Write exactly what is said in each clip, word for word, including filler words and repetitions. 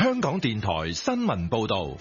香港電台新聞報道。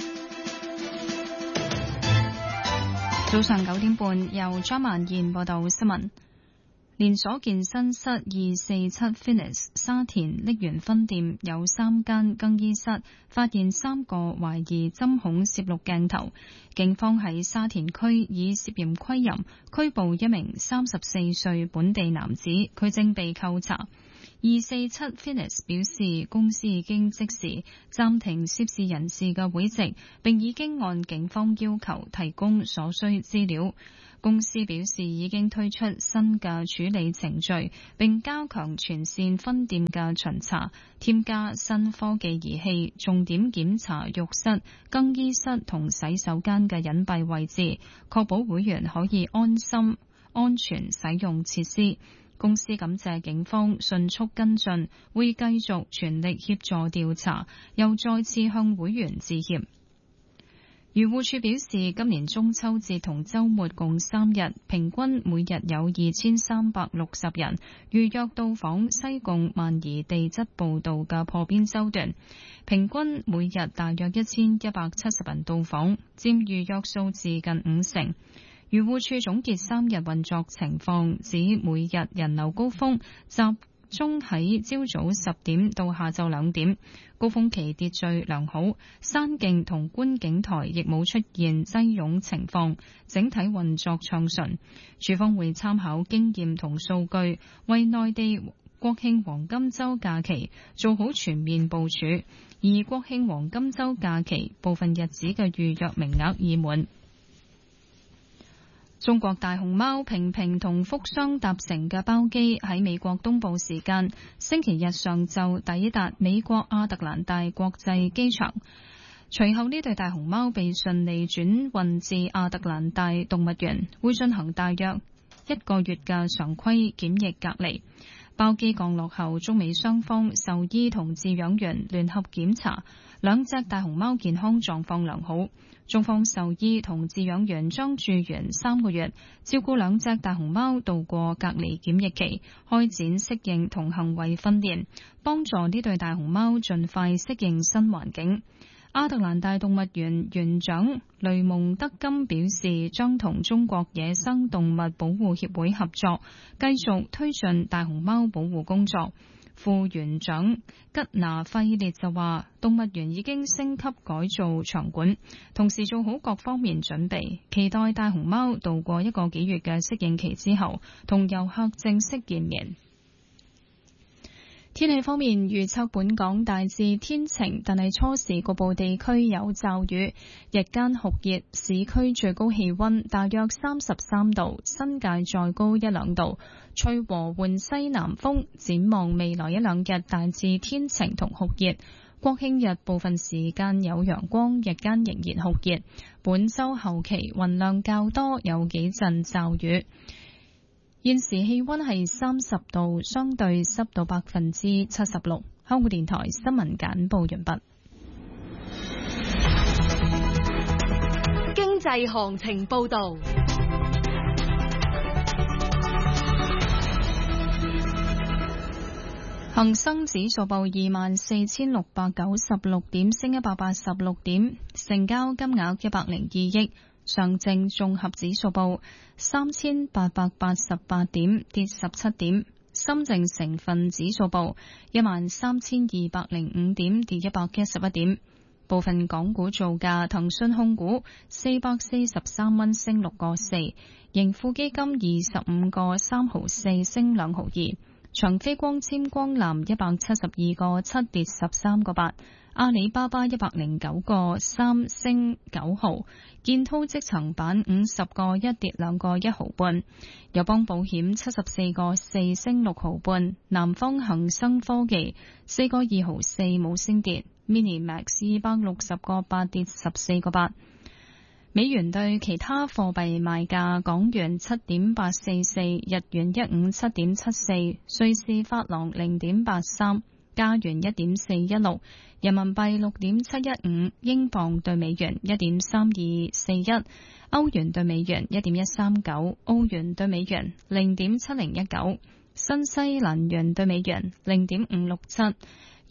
早上九點半，由張曼燕報道新聞。連鎖健身室二四七 Fitness 沙田瀝源分店有三間更衣室發現三個懷疑針孔攝錄鏡頭，警方喺沙田區以涉嫌窺淫拘捕一名三十四歲本地男子，佢正被扣查。二四七 Fitness 表示，公司已經即時暫停涉事人士嘅會籍，並已經按警方要求提供所需資料。公司表示已經推出新嘅處理程序，並加強全線分店嘅巡查，添加新科技儀器，重點檢查浴室、更衣室同洗手間嘅隱蔽位置，確保會員可以安心、安全使用設施。公司感謝警方迅速跟進，會繼續全力協助調查，又再次向會員致歉。漁護署表示，今年中秋節同週末共三日，平均每日有二千三百六十人預約到訪西貢萬宜地質步道嘅破邊洲段，平均每日大約一千一百七十人到訪，佔預約數字近五成。漁護署總結三日運作情況，指每日人流高峰集中喺朝早十點到下晝兩點，高峰期秩序良好，山徑同觀景台亦冇出現擠擁情況，整體運作暢順。署方會參考經驗同數據，為內地國慶黃金週假期做好全面部署，而國慶黃金週假期部分日子嘅預約名額已滿。中國大熊貓平平同福箱搭乘嘅包機喺美國東部時間星期日上晝抵達美國亞特蘭大國際機場，隨後呢對大熊貓被順利轉運至亞特蘭大動物園，會進行大約一個月嘅常規檢疫隔離。包機降落後，中美雙方獸醫同飼養員聯合檢查，兩隻大熊貓健康狀況良好。中方獸醫同飼養員將駐園三個月，照顧兩隻大熊貓度過隔離檢疫期，開展適應同行為訓練，幫助呢對大熊貓盡快適應新環境。亞特蘭大動物園園長雷蒙德金表示，將同中國野生動物保護協會合作，繼續推進大熊貓保護工作。副園長吉拿費列就話，動物園已經升級改造場館，同時做好各方面準備，期待大熊貓度過一個幾月嘅適應期之後，同遊客正式見面。天氣方面，預測本港大致天晴，但係初時局部地區有驟雨，日間酷熱，市區最高氣溫大約三十三度，新界再高一兩度，吹和緩西南風。展望未來一兩日大致天晴同酷熱，國慶日部分時間有陽光，日間仍然酷熱。本週後期雲量較多，有幾陣驟雨。現時氣溫係三十度，相對濕度百分之七十六。香港電台新聞簡報完畢。 經濟行情報道。 恒生指數報二萬四千六百九十六點，升一百八十六點，成交金額一百零二億。上證綜合指數報三千八百八十八點，跌十七點。深證成分指數報一萬三千二百零五點，跌一百一十一點。部分港股造價：騰訊控股四百四十三蚊，升六個四；盈富基金二十五個三毫四，升兩毫二；長飛光纖光纜一百七十二個七，跌十三個八。阿里巴巴一百零九個三，升九毫，建滔積層板五十個一，跌兩個一毫半，友邦保險七十四個四，升六毫半，南方恒生科技四個二毫四，冇升跌，Mini Max 二百六十個八，跌十四個八。美元對其他貨幣賣價：港元七點八四四，日元一五七點七四，瑞士法郎零點八三。加元一點四一六，人民幣六點七一五，英鎊對美元一點三二四一，歐元對美元一點一三九，澳元對美元零點七零一九，新西蘭元對美元零點五六七。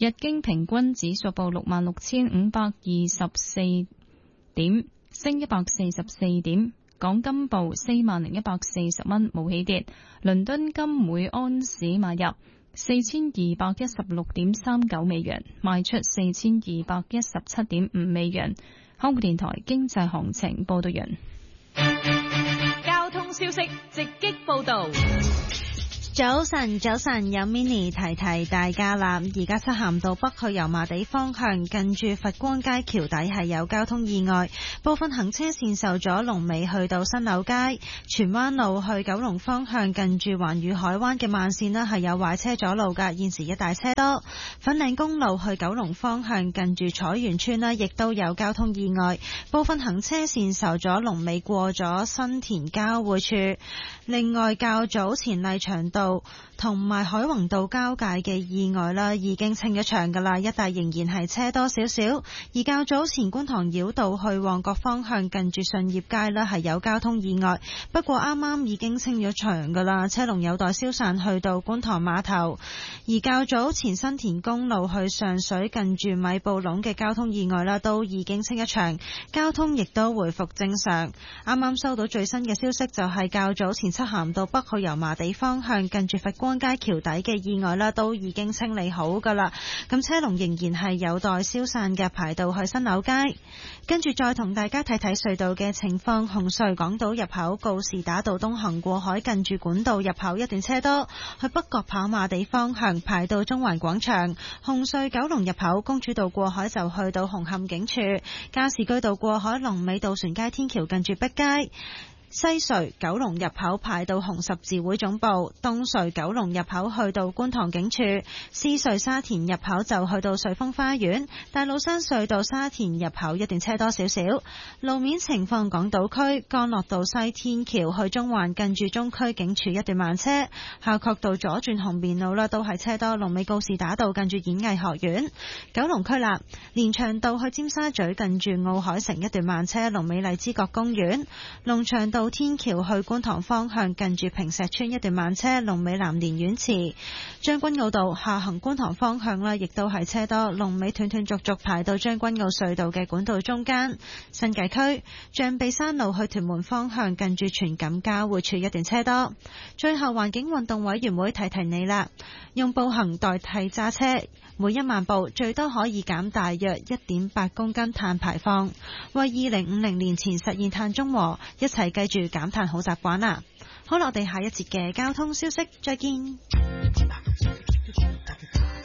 日經平均指數報六萬六千五百二十四點，升一百四十四點。港金報四萬零一百四十蚊，冇起跌。倫敦金每安士買入四千二百一十六點三九美元，賣出四千二百一十七點五美元。香港電台經濟行情報道完。 交通消息直擊報道。 早晨，早晨，有 mini 提提大家啦。而家漆咸道北去油麻地方向，近住佛光街橋底係有交通意外，部分行車線受阻，龍尾去到新柳街。荃灣路去九龍方向，近住環宇海灣嘅慢線呢係有壞車阻路㗎，現時一大車多。粉嶺公路去九龍方向，近住彩園村呢亦都有交通意外，部分行車線受阻，龍尾過咗新田交匯處。另外，較早前麗翔道同埋海泓道交界嘅意外啦，已經清咗場噶啦，一帶仍然係車多少少。而較早前觀塘繞道去旺角方向，近住順業街啦係有交通意外，不過啱啱已經清咗場噶啦，車龍有待消散去到觀塘碼頭。而較早前新田公路去上水近住米埔隴嘅交通意外啦，都已經清一場，交通亦都回復正常。啱啱收到最新嘅消息，就係較早前漆咸道北去油麻地方向，近住佛光街橋底嘅意外啦，都已經清理好噶啦。咁車龍仍然係有待消散嘅，排到去新柳街。跟住再同大家睇睇隧道嘅情況。紅隧港島入口告士打道東行過海，近住管道入口一段車多，去北角跑馬地方向排到中環廣場。紅隧九龍入口公主道過海就去到紅磡警署，加士居道過海龍尾渡船街天橋近住碧街。西隧九龍入口排到紅十字會總部，東隧九龍入口去到觀塘警署，獅隧沙田入口就去到瑞豐花園，大老山隧道沙田入口一段車多少少。路面情況，港島區干諾道西天橋去中環近住中區警署一段慢車，夏慤道左轉紅棉路啦，都係車多，龍尾告士打道近住演藝學院。九龍區啦，連翔道去尖沙咀近住奧海城一段慢車，龍尾荔枝角公園。龍翔道天橋去觀塘方向近住坪石邨一段慢車，龍尾藍蓮苑池。將軍澳道下行觀塘方向啦，亦都係車多，龍尾斷斷續續排到將軍澳隧道嘅管道中間。新界區象鼻山路去屯門方向近住荃錦交匯處一段車多。最後環境運動委員會提提你啦，用步行代替揸車，每一萬步最多可以減大約一點八公斤碳排放，為二零五零年前實現碳中和，一齊記住減碳好習慣啦。好啦，我哋下一節嘅交通消息再見。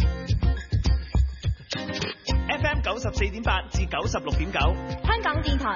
F M 九十四點八至九十六點九， 香港電台